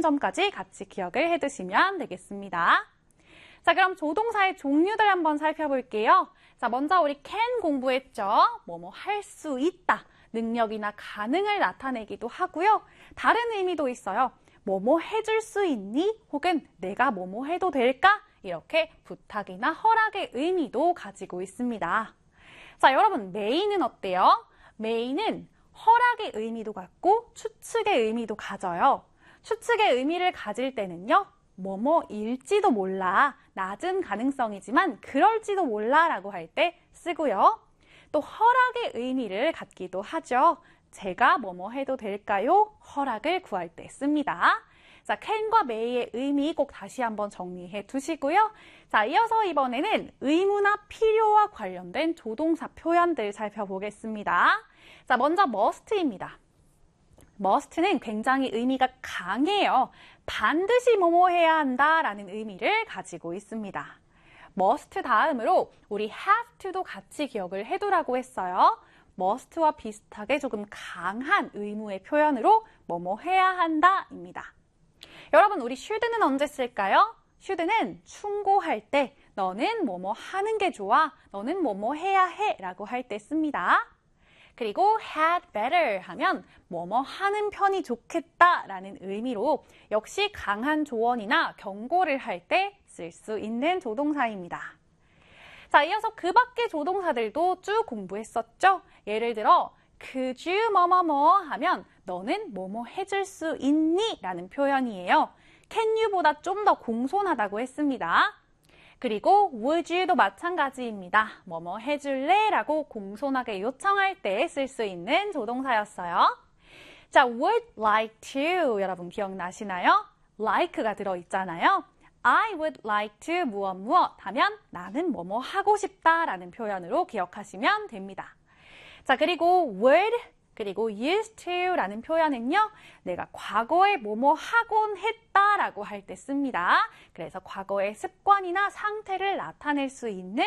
하는 점까지 같이 기억을 해두시면 되겠습니다. 자, 그럼 조동사의 종류들 한번 살펴볼게요. 자, 먼저 우리 can 공부했죠? 뭐뭐 할 수 있다. 능력이나 가능을 나타내기도 하고요. 다른 의미도 있어요. 뭐뭐 해줄 수 있니? 혹은 내가 뭐뭐 해도 될까? 이렇게 부탁이나 허락의 의미도 가지고 있습니다. 자, 여러분, may는 어때요? may는 허락의 의미도 갖고 추측의 의미도 가져요. 추측의 의미를 가질 때는요. 뭐뭐일지도 몰라. 낮은 가능성이지만 그럴지도 몰라 라고 할 때 쓰고요. 또 허락의 의미를 갖기도 하죠. 제가 뭐뭐 해도 될까요? 허락을 구할 때 씁니다. 자, can과 may의 의미 꼭 다시 한번 정리해 두시고요. 자, 이어서 이번에는 의무나 필요와 관련된 조동사 표현들 살펴보겠습니다. 자, 먼저 must입니다. must는 굉장히 의미가 강해요. 반드시 뭐뭐 해야 한다라는 의미를 가지고 있습니다. must 다음으로 우리 have to도 같이 기억을 해두라고 했어요. must와 비슷하게 조금 강한 의무의 표현으로 뭐뭐 해야 한다입니다. 여러분, 우리 should는 언제 쓸까요? should는 충고할 때 너는 뭐뭐 하는 게 좋아, 너는 뭐뭐 해야 해 라고 할 때 씁니다. 그리고 had better 하면 뭐뭐 하는 편이 좋겠다 라는 의미로 역시 강한 조언이나 경고를 할 때 쓸 수 있는 조동사입니다. 자, 이어서 그 밖의 조동사들도 쭉 공부했었죠? 예를 들어 could you 뭐뭐뭐 하면 너는 뭐뭐 해줄 수 있니? 라는 표현이에요. can you보다 좀 더 공손하다고 했습니다. 그리고 would you도 마찬가지입니다. 뭐뭐 해줄래? 라고 공손하게 요청할 때 쓸 수 있는 조동사였어요. 자, would like to 여러분 기억나시나요? like가 들어있잖아요. I would like to 무엇 무엇 하면 나는 뭐뭐 하고 싶다 라는 표현으로 기억하시면 됩니다. 자, 그리고 would 그리고 used to 라는 표현은요. 내가 과거에 뭐뭐 하곤 했다 라고 할 때 씁니다. 그래서 과거의 습관이나 상태를 나타낼 수 있는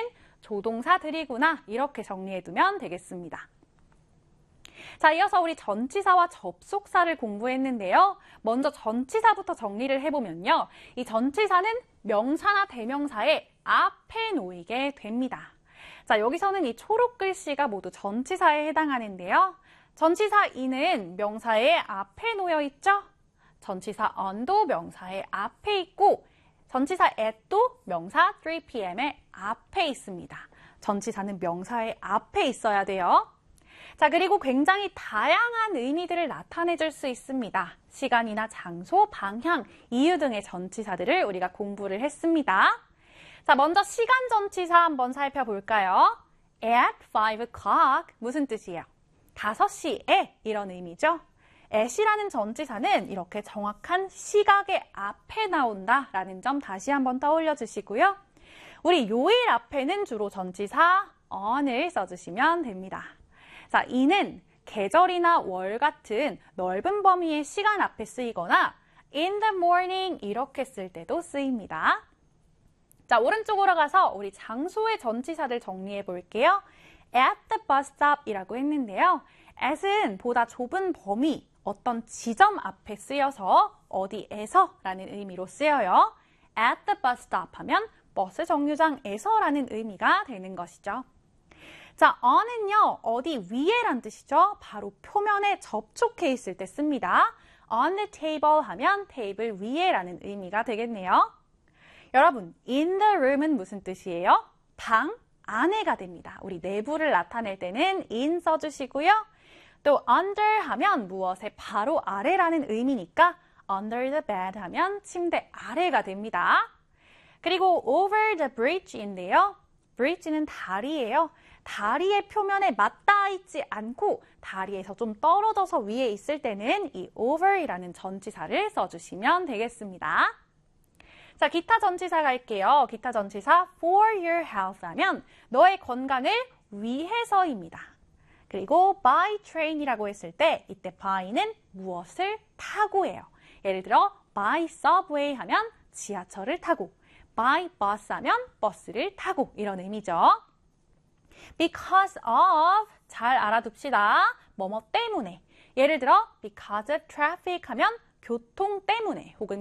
조동사들이구나 이렇게 정리해두면 되겠습니다. 자, 이어서 우리 전치사와 접속사를 공부했는데요. 먼저 전치사부터 정리를 해보면요. 이 전치사는 명사나 대명사의 앞에 놓이게 됩니다. 자, 여기서는 이 초록 글씨가 모두 전치사에 해당하는데요. 전치사 in은 명사의 앞에 놓여 있죠? 전치사 on도 명사의 앞에 있고 전치사 at도 명사 3pm의 앞에 있습니다. 전치사는 명사의 앞에 있어야 돼요. 자, 그리고 굉장히 다양한 의미들을 나타내줄 수 있습니다. 시간이나 장소, 방향, 이유 등의 전치사들을 우리가 공부를 했습니다. 자, 먼저 시간 전치사 한번 살펴볼까요? At 5 o'clock 무슨 뜻이에요? 5시에 이런 의미죠. at이라는 전치사는 이렇게 정확한 시각의 앞에 나온다라는 점 다시 한번 떠올려 주시고요. 우리 요일 앞에는 주로 전치사 on을 써주시면 됩니다. 자, 이는 계절이나 월 같은 넓은 범위의 시간 앞에 쓰이거나 in the morning 이렇게 쓸 때도 쓰입니다. 자, 오른쪽으로 가서 우리 장소의 전치사들 정리해 볼게요. at the bus stop 이라고 했는데요. at은 보다 좁은 범위, 어떤 지점 앞에 쓰여서 어디에서 라는 의미로 쓰여요. at the bus stop 하면 버스 정류장에서 라는 의미가 되는 것이죠. 자, on은요, 어디 위에란 뜻이죠. 바로 표면에 접촉해 있을 때 씁니다. on the table 하면 테이블 위에라는 의미가 되겠네요. 여러분, in the room은 무슨 뜻이에요? 방 안에가 됩니다. 우리 내부를 나타낼 때는 in 써주시고요. 또 under 하면 무엇의 바로 아래라는 의미니까 under the bed 하면 침대 아래가 됩니다. 그리고 over the bridge인데요. bridge는 다리예요. 다리의 표면에 맞닿아 있지 않고 다리에서 좀 떨어져서 위에 있을 때는 이 over이라는 전치사를 써주시면 되겠습니다. 자, 기타 전치사 갈게요. 기타 전치사 for your health 하면 너의 건강을 위해서입니다. 그리고 by train이라고 했을 때 이때 by는 무엇을 타고예요. 예를 들어 by subway 하면 지하철을 타고 by bus 하면 버스를 타고 이런 의미죠. because of 잘 알아둡시다. 뭐뭐 때문에. 예를 들어 because of traffic 하면 교통 때문에 혹은